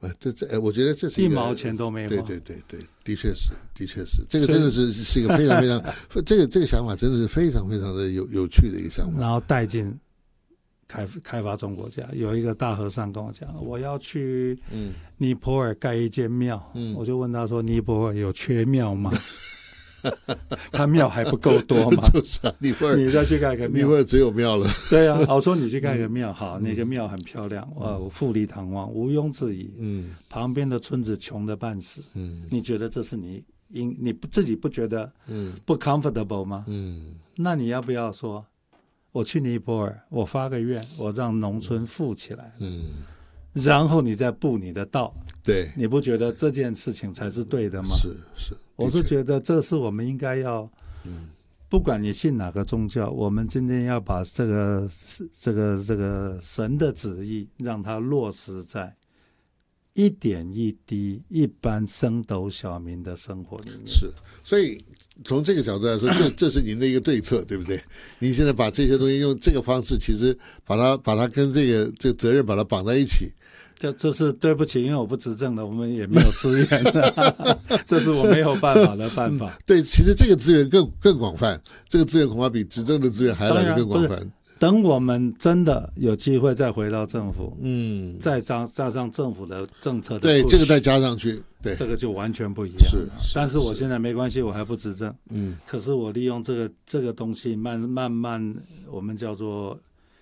我觉得这是一毛钱都没有。 对，的确是，这个真的是一个非常非常这个想法真的是非常非常的有趣的一个想法。 然后带进开发中国家，有一个大和尚跟我讲，我要去尼泊尔盖一间庙，我就问他说，尼泊尔有缺庙吗？他庙还不够多吗？ 就是啊，尼泊尔你再去盖个庙， 尼泊尔只有庙了。 对啊，我说你去盖个庙，好，那个庙很漂亮，富丽堂皇，毋庸置疑。旁边的村子穷得半死。你觉得这是你自己不觉得不 comfortable 吗？那你要不要说，我去尼泊尔，我发个愿，我让农村富起来，然后你再布你的道。 对， 你不觉得这件事情才是对的吗？ 是， 我是觉得这是我们应该要，不管你信哪个宗教，我们今天要把这个神的旨意让它落实在一点一滴一般升斗小民的生活里面。 是，所以从这个角度来说，这是您的一个对策，对不对？您现在把这些东西用这个方式，其实把它跟这个责任把它绑在一起。 这是对不起，因为我不执政的，我们也没有资源的这是我没有办法的办法。 对，其实这个资源更广泛，这个资源恐怕比执政的资源还来得更广泛。 等我们真的有机会再回到政府，再加上政府的政策的， 对，这个再加上去，对， 这个就完全不一样了。但是我现在没关系，我还不执政，可是我利用这个东西慢慢，我们叫做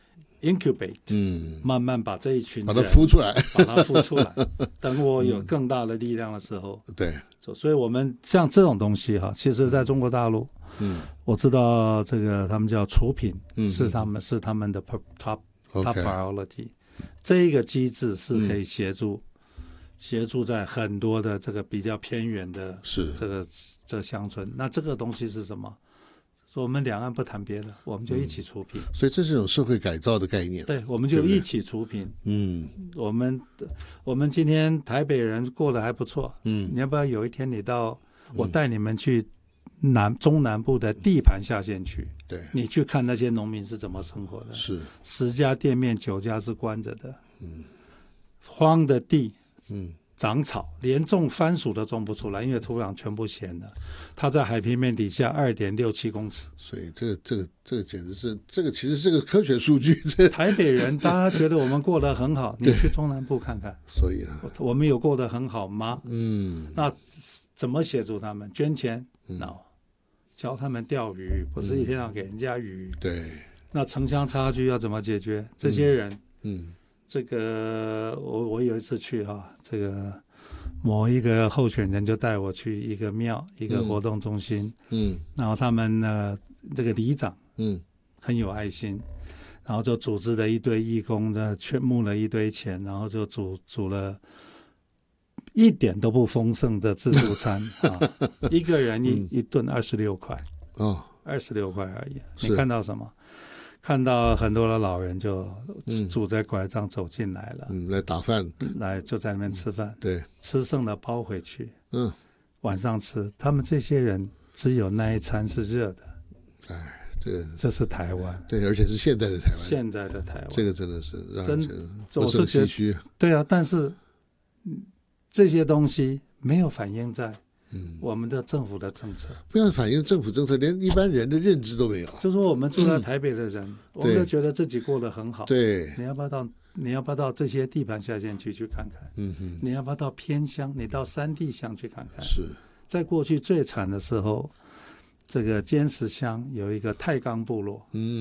incubate，慢慢把这一群人把它孵出来， 等我有更大的力量的时候， 对， 所以我们像这种东西哈，其实在中国大陆，我知道这个他们叫除贫，是他们的 top priority， 这一个机制是可以协助在很多的这个比较偏远的这个乡村。那这个东西是什么？说我们两岸不谈别的，我们就一起除贫。 所以这是一种社会改造的概念。 对，我们就一起除贫。我们今天台北人过得还不错。你要不要有一天我带你们去中南部的地盘下县区？对，你去看那些农民是怎么生活的。是10家店面9家是关着的。荒的地。长草，连种番薯都种不出来，因为土壤全部咸了。它在海平面底下2.67公尺。 所以这个简直是，这个其实是个科学数据。 台北人大家觉得我们过得很好，你去中南部看看。 所以我们有过得很好吗？那怎么协助他们？捐钱？No，教他们钓鱼，不是一天要给人家鱼。对。那城乡差距要怎么解决？这些人，这个我有一次去这个某一个候选人就带我去一个庙，一个活动中心，然后他们这个里长很有爱心，然后就组织了一堆义工的，募了一堆钱，然后就煮了一点都不丰盛的自助餐一个人一顿26块，26块而已。你看到什么？看到很多的老人就拄着拐杖走进来了， 来打饭， 来就在那边吃饭， 对， 吃剩的包回去，晚上吃。他们这些人只有那一餐是热的，这是台湾， 对，而且是现在的台湾， 现在的台湾， 这个真的是让人觉得我是唏嘘。对啊，但是这些东西没有反映在我们的政府的政策， 不要反映政府政策，连一般人的认知都没有。 就说我们住在台北的人，我们都觉得自己过得很好。对，你要不要到这些地盘下县区去看看？你要不要到偏乡？你到山地乡去看看？是，在过去最惨的时候，这个尖石乡有一个太钢部落，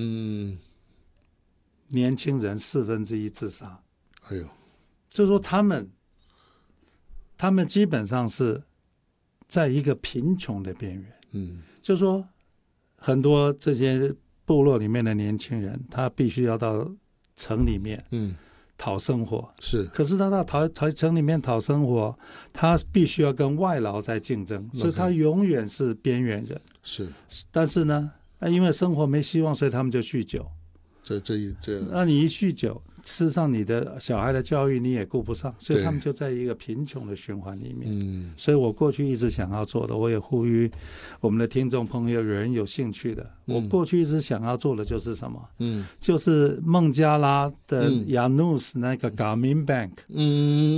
年轻人1/4自杀。哎呦，就说他们基本上是在一个贫穷的边缘，就说很多这些部落里面的年轻人，他必须要到城里面，讨生活。是，可是他到城里面讨生活，他必须要跟外劳在竞争，所以他永远是边缘人。是，但是呢，因为生活没希望，所以他们就酗酒。那你一酗酒，事实上你的小孩的教育你也顾不上，所以他们就在一个贫穷的循环里面。所以我过去一直想要做的，我也呼吁我们的听众朋友，有人有兴趣的，我过去一直想要做的就是什么？就是孟加拉的 Yanus 那个 Grameen Bank。